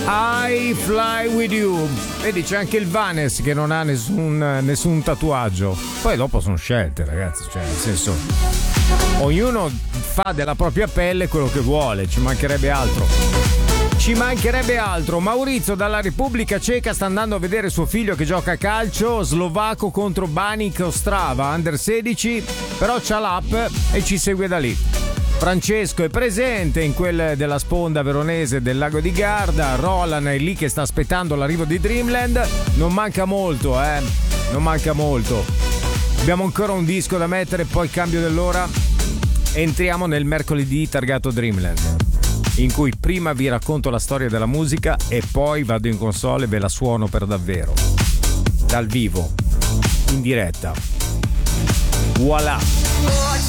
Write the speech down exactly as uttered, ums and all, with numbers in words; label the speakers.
Speaker 1: I Fly With You. Vedi, c'è anche il Vanes che non ha nessun, nessun tatuaggio. Poi dopo sono scelte, ragazzi, cioè nel senso, ognuno fa della propria pelle quello che vuole, ci mancherebbe altro. Ci mancherebbe altro. Maurizio dalla Repubblica Ceca sta andando a vedere suo figlio che gioca a calcio, slovacco contro Banik Ostrava, under sedici, però c'ha l'app e ci segue da lì. Francesco è presente in quel della sponda veronese del lago di Garda. Roland è lì che sta aspettando l'arrivo di Dreamland. Non manca molto, eh. Non manca molto. Abbiamo ancora un disco da mettere, poi cambio dell'ora. Entriamo nel mercoledì targato Dreamland, in cui prima vi racconto la storia della musica e poi vado in console e ve la suono per davvero. Dal vivo, in diretta. Voilà!